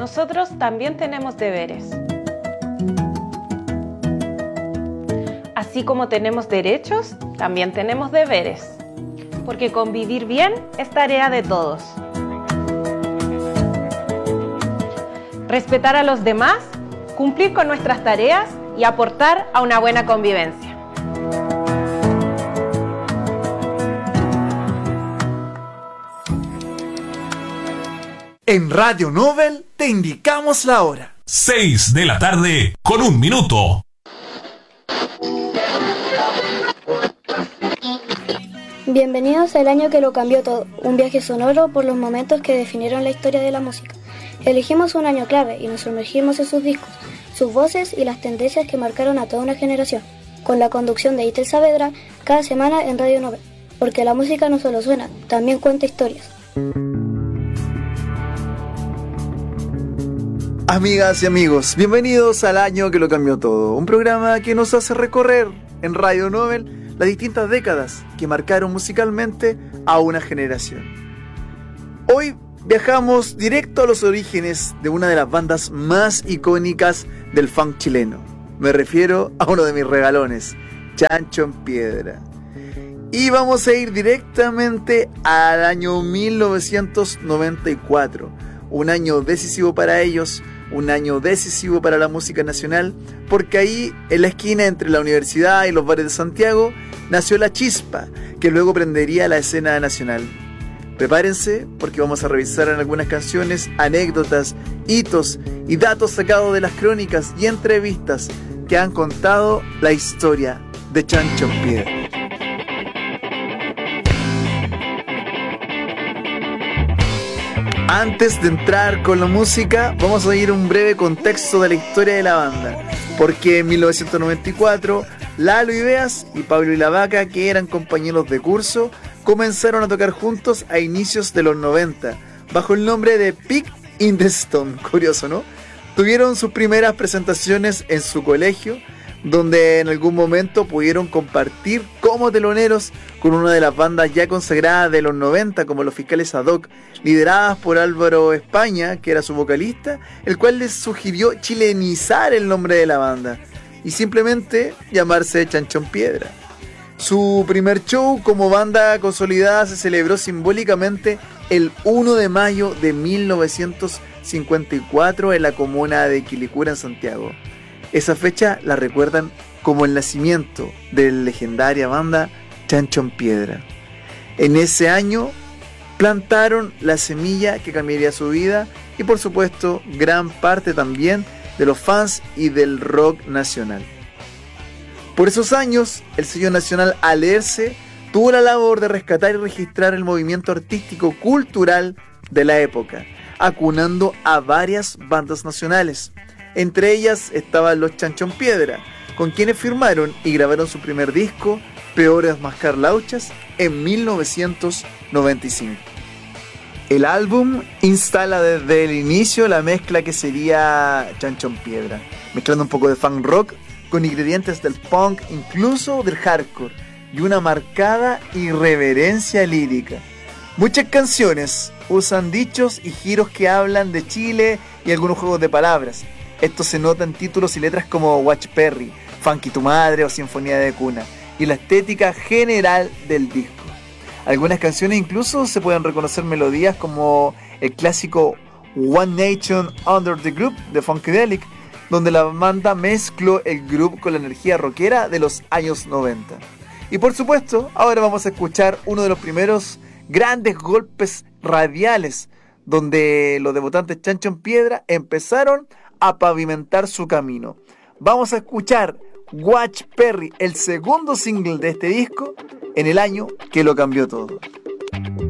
nosotros también tenemos deberes. Así como tenemos derechos, también tenemos deberes, porque convivir bien es tarea de todos. Respetar a los demás, cumplir con nuestras tareas y aportar a una buena convivencia. En Radio Nobel te indicamos la hora. 6 de la tarde con 1 minuto. Bienvenidos al año que lo cambió todo, un viaje sonoro por los momentos que definieron la historia de la música. Elegimos un año clave y nos sumergimos en sus discos, sus voces y las tendencias que marcaron a toda una generación, con la conducción de Itel Saavedra cada semana en Radio Nobel, porque la música no solo suena, también cuenta historias. Amigas y amigos, bienvenidos al año que lo cambió todo, un programa que nos hace recorrer en Radio Nobel las distintas décadas que marcaron musicalmente a una generación. Hoy viajamos directo a los orígenes de una de las bandas más icónicas del funk chileno. Me refiero a uno de mis regalones, Chancho en Piedra. Y vamos a ir directamente al año 1994, un año decisivo para ellos, un año decisivo para la música nacional, porque ahí, en la esquina entre la universidad y los bares de Santiago, nació La Chispa, que luego prendería la escena nacional. Prepárense, porque vamos a revisar en algunas canciones anécdotas, hitos y datos sacados de las crónicas y entrevistas que han contado la historia de Chancho en Piedra. Antes de entrar con la música, vamos a ir a un breve contexto de la historia de la banda, porque en 1994, Lalo Ideas y Pablo y la Vaca, que eran compañeros de curso, comenzaron a tocar juntos a inicios de los 90, bajo el nombre de Pig in the Stone. Curioso, ¿no? Tuvieron sus primeras presentaciones en su colegio, donde en algún momento pudieron compartir como teloneros con una de las bandas ya consagradas de los 90, como Los Fiscales Ad Hoc, lideradas por Álvaro España, que era su vocalista, el cual les sugirió chilenizar el nombre de la banda y simplemente llamarse Chancho en Piedra. Su primer show como banda consolidada se celebró simbólicamente el 1 de mayo de 1954 en la comuna de Quilicura, en Santiago. Esa fecha la recuerdan como el nacimiento de la legendaria banda Chancho en Piedra. En ese año plantaron la semilla que cambiaría su vida y, por supuesto, gran parte también de los fans y del rock nacional. Por esos años, el sello nacional Alerce tuvo la labor de rescatar y registrar el movimiento artístico cultural de la época, acunando a varias bandas nacionales. Entre ellas estaban los Chancho en Piedra, con quienes firmaron y grabaron su primer disco, Peor es mascar lauchas, en 1995. El álbum instala desde el inicio la mezcla que sería Chancho en Piedra, mezclando un poco de funk rock con ingredientes del punk, incluso del hardcore, y una marcada irreverencia lírica. Muchas canciones usan dichos y giros que hablan de Chile y algunos juegos de palabras. Esto se nota en títulos y letras como Watch Perry, Funky tu Madre o Sinfonía de Cuna, y la estética general del disco. Algunas canciones incluso se pueden reconocer melodías como el clásico One Nation Under the Groove de Funkadelic, donde la banda mezcló el groove con la energía rockera de los años 90. Y por supuesto, ahora vamos a escuchar uno de los primeros grandes golpes radiales, donde los debutantes Chancho en Piedra empezaron a pavimentar su camino. Vamos a escuchar Watch Perry, el segundo single de este disco, en el año que lo cambió todo.